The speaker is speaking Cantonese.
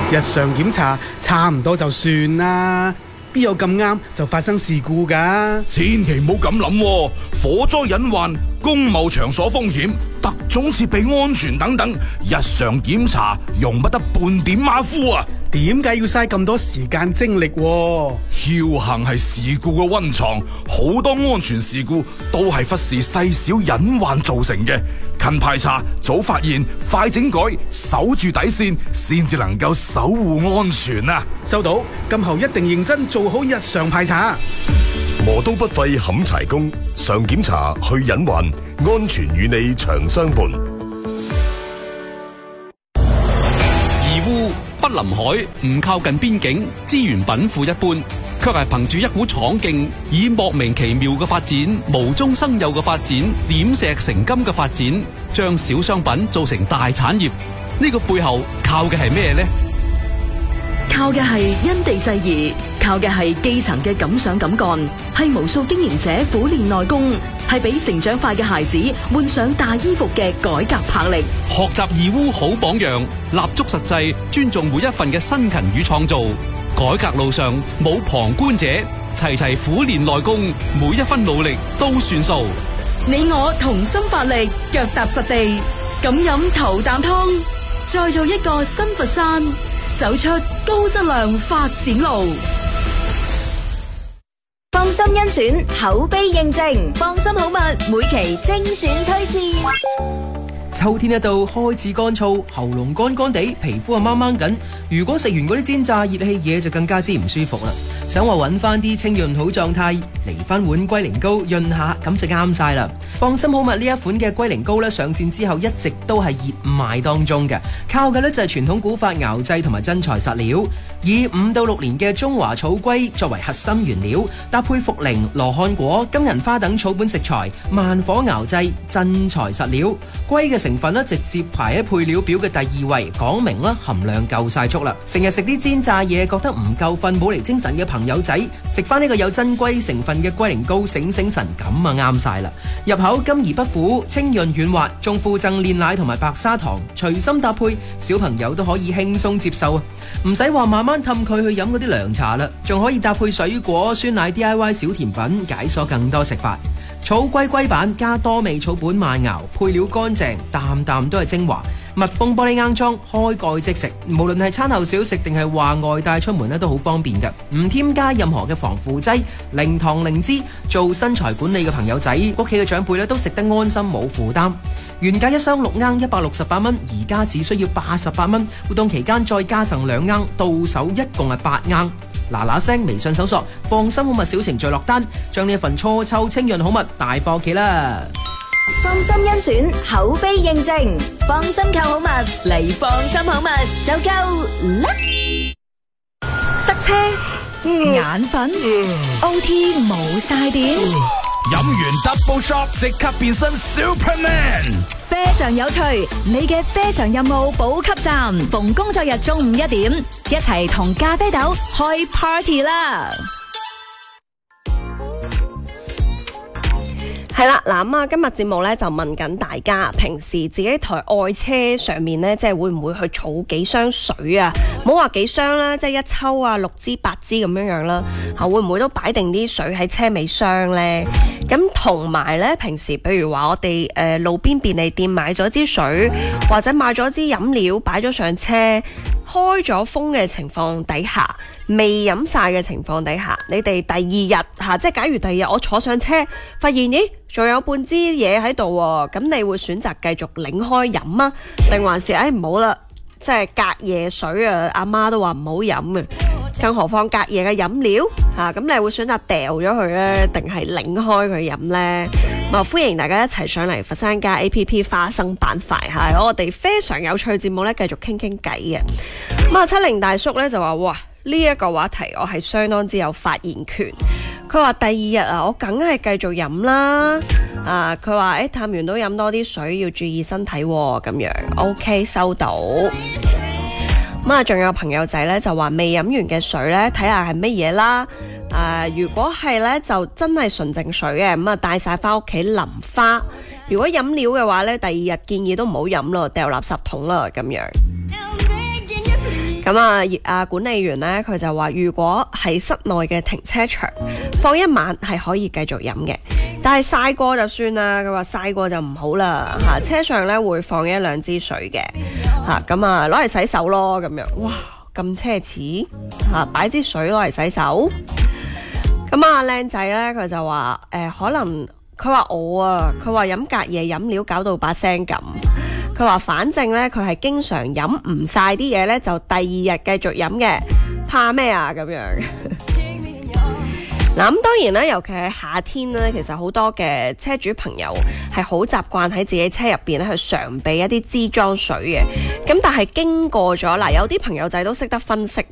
日常檢查差唔多就算啦，邊有咁啱就發生事故㗎？ 千祈唔好咁諗喎，火災隱患、公務場所風險、特種設備安全等等，日常檢查容不得半點馬虎啊！ 點解要嘥咁多時間精力喎？ 僥倖係事故嘅溫床，好多安全事故都係忽視細小隱患造成嘅。勤排查，早發現，快整改，守住底線，先至能夠守護安全啊！ 收到，今後一定認真做好日常排查。 磨刀不廢冚柴工，常檢查去隱患，安全與你長相伴。 義烏不臨海，唔靠近邊境，資源稟賦一般，卻係憑住一股闖勁，以莫名其妙嘅發展、無中生有嘅發展、點石成金嘅發展，將小商品做成大產業。呢個背後靠嘅係咩呢？ 靠嘅係因地制宜，靠嘅係基層嘅敢想敢幹，係無數經營者苦練內功，係俾成長快嘅孩子換上大衣服嘅改革魄力。 學習義烏好榜樣，立足實際，尊重每一份嘅辛勤與創造。改革路上冇旁觀者，齊齊苦練內功，每一分努力都算數。 你我同心發力，腳踏實地，敢飲頭啖湯，再做一個新佛山，走出高質量發展路。 放心甄選，口碑認證，放心好物，每期精選推薦。 秋天一到，開始乾燥，喉嚨乾乾地，皮膚啊掹掹緊。如果食完嗰啲煎炸熱氣嘢，就更加之唔舒服啦。想話揾翻啲清潤好狀態，嚟翻碗龜苓膏潤下，咁就啱晒啦。放心好物呢一款嘅龜苓膏咧，上線之後一直都係熱賣當中嘅，靠嘅咧就係傳統古法熬製同埋真材實料，以5到6年嘅中華草龜作為核心原料，搭配茯苓、羅漢果、金銀花等草本食材，慢火熬製，真材實料。龜嘅成分咧直接排喺配料表嘅第2位，講明啦含量夠晒足啦。成日食啲煎炸嘢覺得唔夠瞓冇嚟精神嘅朋友仔，食翻呢個有真龜成分嘅龜苓膏醒醒神，咁啊啱晒啦。入口甘而不苦，清潤軟滑，仲附贈煉奶同埋白砂糖，隨心搭配，小朋友都可以輕鬆接受啊！唔使話慢慢氹佢去飲嗰啲涼茶啦，仲可以搭配水果、酸奶 DIY 小甜品，解鎖更多食法。草龜龜板加多味草本慢熬，配料乾淨，啖啖都係精華。密封玻璃罌裝，開蓋即食，無論係餐後小食定係話外帶出門咧，都好方便嘅。唔添加任何嘅防腐劑，零糖零脂，做身材管理嘅朋友仔，屋企嘅長輩咧都食得安心冇負擔。原價一箱6罌168蚊，而家只需要88蚊。活動期間再加贈2罌，到手一共係8罌。嗱嗱聲微信搜索放心好物小程序落單，將呢一份初秋清潤好物帶貨企啦！ 放心甄選，口碑認證，放心購好物嚟放心好物就夠啦！塞車、眼瞓、OT 冇晒電， 飲完 double shot 即刻變身 Superman。 非常有趣，你嘅非常任務補給站，逢工作日中午1點，一齊同咖啡豆開 party 啦！ 係啦，嗱咁啊，今日節目咧就問緊大家，平時自己台愛車上面咧，即係會唔會去儲幾箱水啊？唔好話幾箱啦，即係1抽啊，6支8支咁樣樣啦，會唔會都擺定啲水喺車尾箱咧？咁同埋咧，平時譬如話我哋路邊便利店買咗支水，或者買咗支飲料擺咗上車，開咗封嘅情況底下，未飲晒嘅情況底下，你哋第二日即係假如第二日我坐上車，發現咦仲有半支嘢喺度喎，咁你會選擇繼續擰開飲啊，定還是唔好啦？即係隔夜水啊，阿媽都話唔好飲啊，更何況隔夜嘅飲料咁你會選擇掉咗佢呢，定係擰開佢飲呢？歡迎大家一齊上嚟佛山家 APP 花生板塊我哋非常有趣節目呢，繼續傾傾偈嘅。70大叔呢就話哇，呢一個話題我係相當之有發言權。佢話第二日我梗係繼續飲啦。佢話探完都飲多啲水，要注意身體咁樣。OK， 收到。仲有朋友仔呢就話未飲完嘅水呢，睇下係乜嘢啦。如果係呢，就真係純淨水嘅，帶晒翻屋企淋花。如果飲料嘅話呢，第二日建議都唔好飲咯，掉垃圾桶啦咁樣。 咁啊，管理員呢，佢就話，如果係室內嘅停車場放一晚係可以繼續飲嘅，但係曬過就算啦。佢話曬過就唔好啦嚇，車上呢會放1-2支水嘅嚇，咁啊攞嚟洗手咯咁樣。哇，咁奢侈嚇，擺支水攞嚟洗手。咁啊，靚仔呢，佢就話可能佢話佢話飲隔夜飲料搞到把聲咁。佢話反正呢，佢係經常飲唔晒啲嘢呢，就第二日繼續飲嘅，怕咩啊咁樣。嗱，咁當然啦，尤其係夏天咧，其實好多嘅車主朋友係好習慣喺自己車入邊咧去常備一啲支裝水嘅。咁但係經過咗嗱，有啲朋友仔都識得分析。